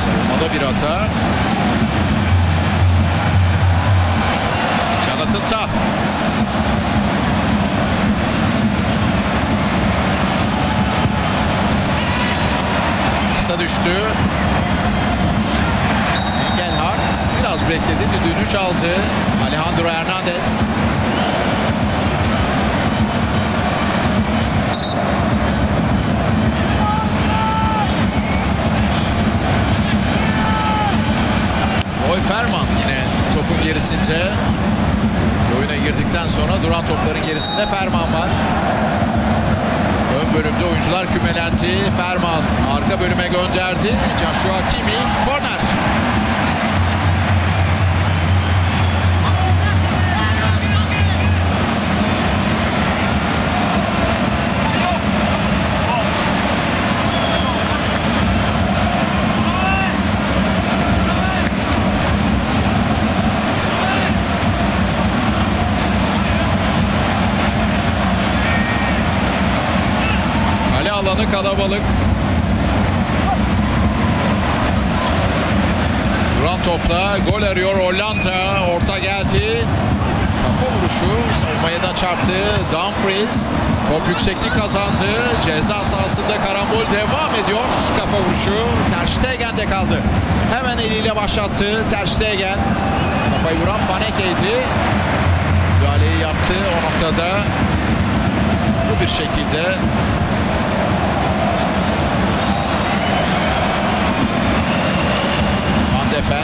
Savunmada bir hata. Jonathan Tah. Kısa düştü. Engelhardt biraz bekledi. Düdüğünü çaldı. Alejandro Hernandez. Joy Ferman yine topun gerisinde. Oyuna girdikten sonra duran topların gerisinde Ferman var. Ön bölümde oyuncular kümelendi. Ferman arka bölüme gönderdi. Joshua Kimi korner. Alanı kalabalık. Duran topla gol arıyor Hollanda. Orta geldi. Kafa vuruşu savunmaya da çarptı. Dumfries top yükseklik kazandı. Ceza sahasında karambol devam ediyor. Kafa vuruşu Ter Stegen'de kaldı. Hemen eliyle başlattı Ter Stegen. Kafayı vuran Faneke'ydi. Müdahaleyi yaptı o noktada. Hızlı bir şekilde Defen.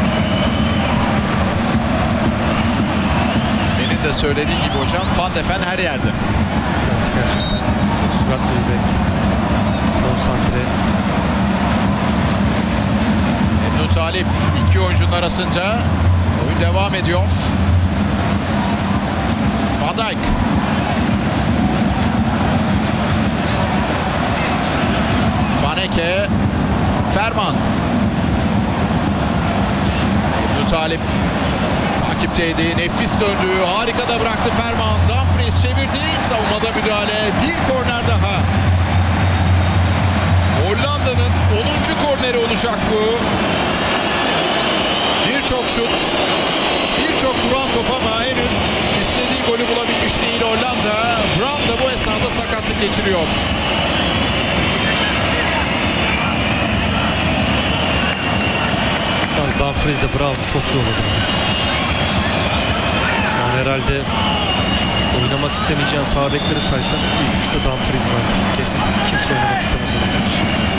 Senin de söylediğin gibi hocam Van de Ven her yerde. Evet, gerçekten çok süratli bir bek. Konsantre. Emre Talip iki oyuncunun arasında. Oyun devam ediyor. Van Dijk. Vaneke. Ferman. Talip takipteydi. Nefis döndü. Harika da bıraktı Ferman. Dumfries çevirdi. Savunmada müdahale. Bir korner daha. Hollanda'nın 10. korneri olacak bu. Birçok şut, birçok duran top ama henüz istediği golü bulabilmiş değil Hollanda. Brown da bu esnada sakatlık geçiriyor. Dumfries de Brown'u çok zorladı. Yani herhalde oynamak istemeyeceğin sağ bekleri saysan ilk üçte Dumfries vardır. Kesin kimse oynamak istemez olabilir.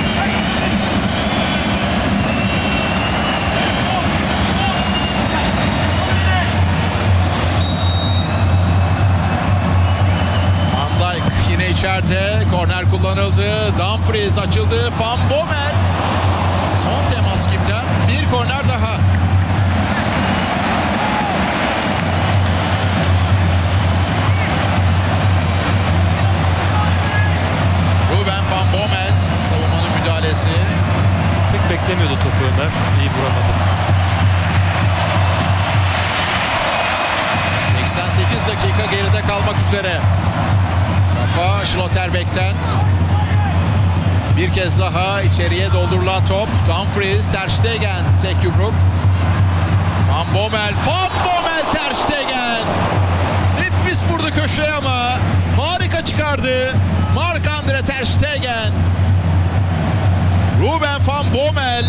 Van Dijk yine içeride. Korner kullanıldı. Dumfries açıldı. Van Bommel. Son temas kimden? Bir korner daha. Ruben Van Bommel savunmanın müdahalesi. Pek beklemiyordu topu Ömer. İyi vuramadı. 88 dakika geride kalmak üzere. Kafa Schlotterbeck'ten. Bir kez daha içeriye doldurulan top. Dumfries, Ter Stegen tek yumruk. Van Bommel, Ter Stegen. Nefis vurdu köşeye ama harika çıkardı. Marc-Andre Ter Stegen. Ruben Van Bommel.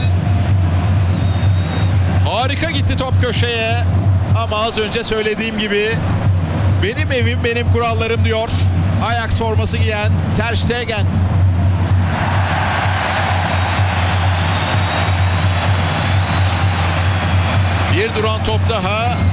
Harika gitti top köşeye. Ama az önce söylediğim gibi benim evim benim kurallarım diyor. Ajax forması giyen Ter Stegen. Bir duran top daha.